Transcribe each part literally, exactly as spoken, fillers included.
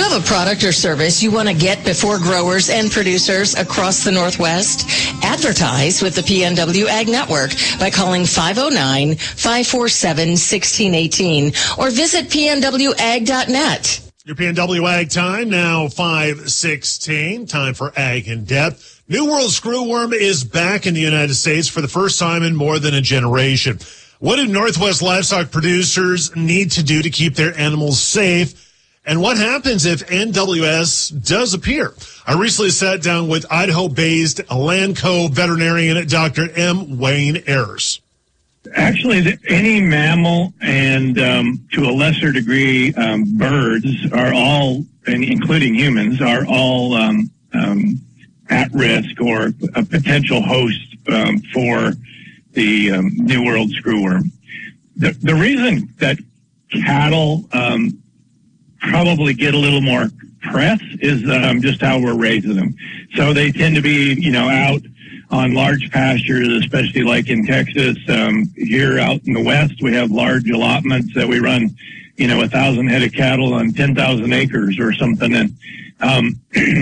you have a product or service you want to get before growers and producers across the Northwest? Advertise with the P N W Ag Network by calling five oh nine, five four seven, one six one eight or visit P N W ag dot net. Your P N W Ag time, now five sixteen. Time for Ag in Depth. New World screwworm is back in the United States for the first time in more than a generation. What do Northwest livestock producers need to do to keep their animals safe? And what happens if N W S does appear? I recently sat down with Idaho-based Elanco veterinarian Doctor M. Wayne Ayers. Actually, the, any mammal and um, to a lesser degree um, birds are all, and including humans, are all um, um, at risk or a potential host um, for the um, New World screwworm. The, the reason that cattle um, probably get a little more press is um, just how we're raising them. So they tend to be, you know, out on large pastures, especially like in Texas. Um, here out in the West, we have large allotments that we run, you know, a thousand head of cattle on ten thousand acres or something. And, um,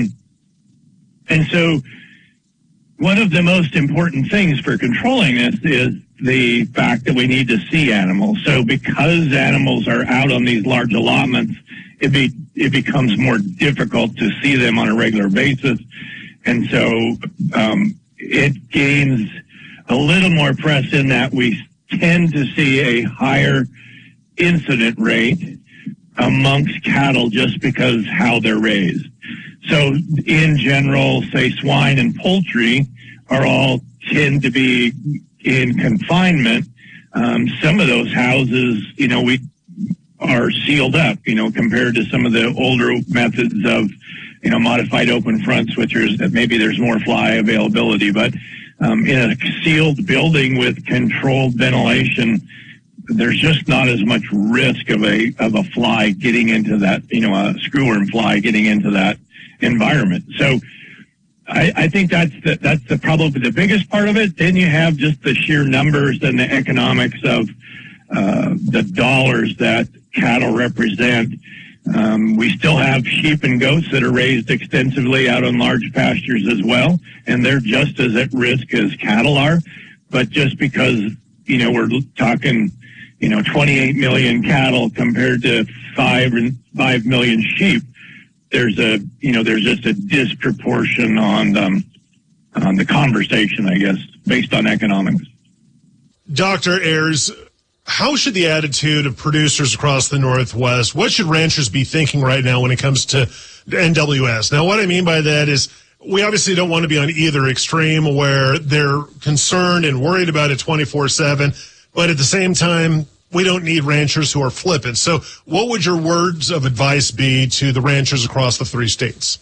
and so one of the most important things for controlling this is the fact that we need to see animals. So because animals are out on these large allotments, it be, it becomes more difficult to see them on a regular basis. And so, um, it gains a little more press in that we tend to see a higher incident rate amongst cattle just because how they're raised. So in general, say swine and poultry are all tend to be in confinement. Um, some of those houses, you know, we are sealed up, you know, compared to some of the older methods of, you know, modified open fronts, which is that maybe there's more fly availability. But um, in a sealed building with controlled ventilation, there's just not as much risk of a of a fly getting into that, you know, a screwworm fly getting into that environment. So I, I think that's the, that's the probably the biggest part of it. Then you have just the sheer numbers and the economics of uh, the dollars that cattle represent. Um, we still have sheep and goats that are raised extensively out on large pastures as well, and they're just as at risk as cattle are. But just because, you know, we're talking, you know, twenty-eight million cattle compared to five and five million sheep, there's a, you know, there's just a disproportion on um, on the conversation, I guess, based on economics. Doctor Ayers, how should the attitude of producers across the Northwest, what should ranchers be thinking right now when it comes to N W S? Now, what I mean by that is we obviously don't want to be on either extreme where they're concerned and worried about it twenty-four seven, but at the same time, we don't need ranchers who are flippant. So what would your words of advice be to the ranchers across the three states?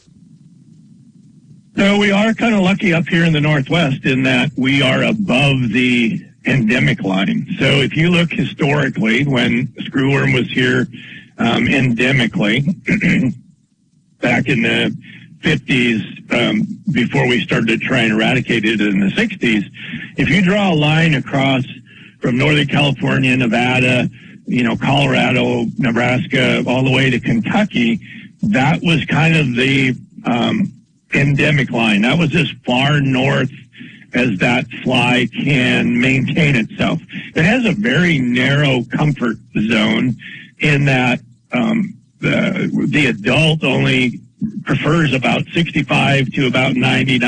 So we are kind of lucky up here in the Northwest in that we are above the endemic line. So if you look historically, when screwworm was here um, endemically, back in the fifties, um, before we started to try and eradicate it in the sixties, if you draw a line across from Northern California, Nevada, you know, Colorado, Nebraska, all the way to Kentucky, that was kind of the um, endemic line. That was as far north as that fly can maintain itself. It has a very narrow comfort zone in that um, the, the adult only prefers about sixty-five to about ninety,